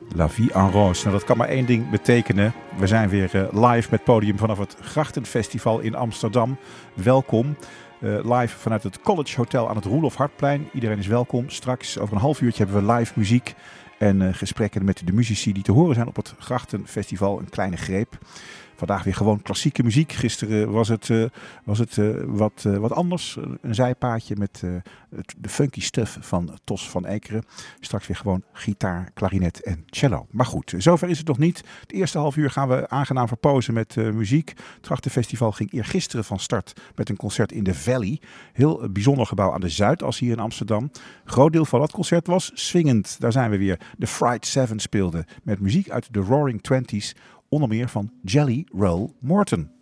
La Vie en Rose. Nou, dat kan maar één ding betekenen. We zijn weer live met podium vanaf het Grachtenfestival in Amsterdam. Welkom. Live vanuit het College Hotel aan het Roelof Hartplein. Iedereen is welkom. Straks over een half uurtje hebben we live muziek en gesprekken met de muzici die te horen zijn op het Grachtenfestival. Een kleine greep. Vandaag weer gewoon klassieke muziek. Gisteren was het wat anders. Een zijpaadje met de funky stuff van Tos van Ekeren. Straks weer gewoon gitaar, klarinet en cello. Maar goed, zover is het nog niet. Het eerste half uur gaan we aangenaam verpozen met muziek. Het Grachtenfestival ging eergisteren van start met een concert in de Valley. Heel bijzonder gebouw aan de Zuidas hier in Amsterdam. Een groot deel van dat concert was swingend. Daar zijn we weer. De Fried Seven speelde met muziek uit de Roaring Twenties. Onder meer van Jelly Roll Morton.